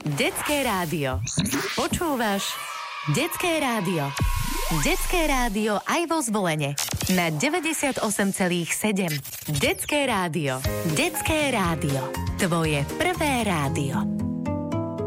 Detské rádio. Počúvaš Detské rádio. Detské rádio aj vo Zvolene. Na 98,7. Detské rádio. Detské rádio. Tvoje prvé rádio.